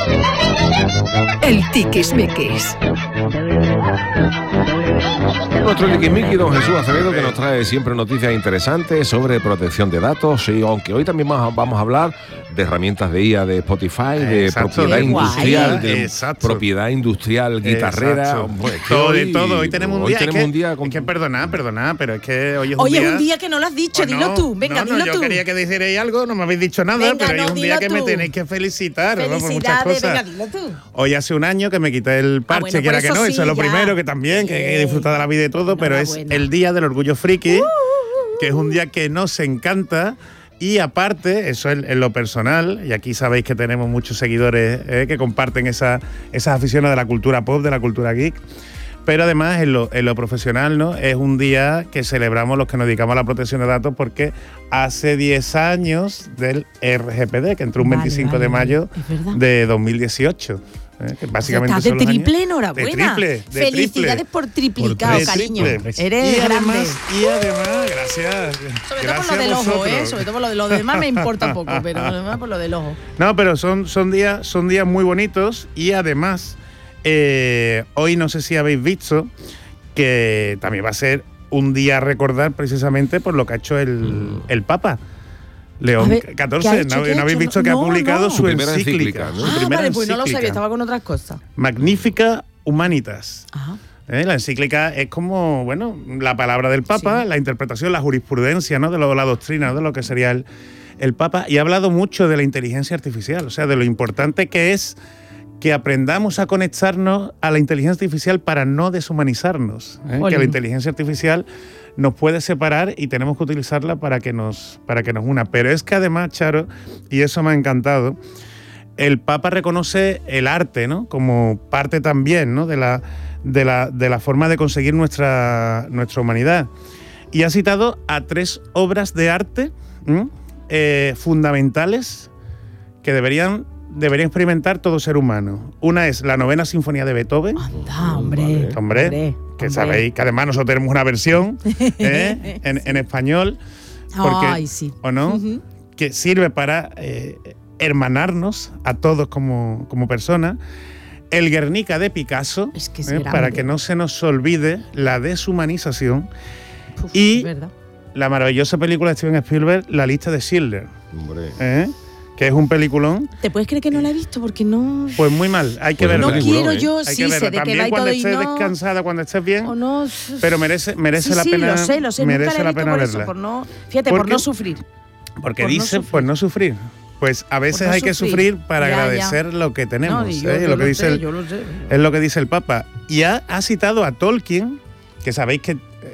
El tiquismiquis. Nuestro tiquismiquis, don Jesús Acevedo, que nos trae siempre noticias interesantes sobre protección de datos. Y aunque hoy también vamos a hablar de herramientas de IA, de Spotify, de propiedad industrial, propiedad industrial guitarrera. Pues todo de todo. Hoy tenemos un día. Es que perdona, pero es que hoy es un día. Hoy es un día que no lo has dicho, pues dilo tú. Venga, dilo tú. Yo quería que dijerais algo, no me habéis dicho nada, venga, pero hoy es un día que me tenéis que felicitar. Por muchas cosas. Venga, dilo tú. Hoy hace un año que me quité el parche, quiera que no, eso es lo primero, que también, que he disfrutado de la vida y todo, pero es el día del orgullo friki, que es un día que nos encanta. Y aparte, eso es en lo personal, y aquí sabéis que tenemos muchos seguidores que comparten esas aficiones de la cultura pop, de la cultura geek. Pero además, en lo profesional, ¿no? Es un día que celebramos los que nos dedicamos a la protección de datos, porque hace 10 años del RGPD, que entró un 25 de mayo de 2018. Que básicamente estás de triple, enhorabuena. De felicidades por triplicado, cariño. Eres grande. Y además, gracias. Sobre todo por lo del ojo, sobre todo por lo demás me importa un poco, pero además por lo del ojo. No, pero son días muy bonitos, y además hoy no sé si habéis visto que también va a ser un día a recordar precisamente por lo que ha hecho el Papa. León XIV, ¿no habéis visto que ha publicado su encíclica? Vale, pues no lo sabía, estaba con otras cosas. Magnificat Humanitas. Ajá. La encíclica es como, la palabra del Papa, la interpretación, la jurisprudencia, ¿no? De la doctrina, de lo que sería el Papa. Y ha hablado mucho de la inteligencia artificial, o sea, de lo importante que es que aprendamos a conectarnos a la inteligencia artificial para no deshumanizarnos. Que la inteligencia artificial nos puede separar y tenemos que utilizarla para que nos una. Pero es que además, Charo, y eso me ha encantado, el Papa reconoce el arte, ¿no? Como parte también, ¿no? de la forma de conseguir nuestra humanidad. Y ha citado a 3 obras de arte fundamentales que deberían experimentar todo ser humano. Una es la 9ª Sinfonía de Beethoven. Anda, hombre. Que sabéis que además nosotros tenemos una versión en español. Porque, sí. ¿o no? Uh-huh. Que sirve para hermanarnos a todos como personas. El Guernica de Picasso, para que no se nos olvide la deshumanización. Y la maravillosa película de Steven Spielberg, La lista de Schindler. Que es un peliculón. ¿Te puedes creer que no la he visto? Porque no... Pues muy mal, hay que verla. No quiero yo, sé de también que va y cuando todo estés descansada, cuando estés bien, pero merece la pena. Lo sé, merece la pena verla. Por no sufrir. Porque dice, por no sufrir. Pues a veces hay que sufrir para agradecer lo que tenemos. Es lo que dice el Papa. Y ha citado a Tolkien, que sabéis que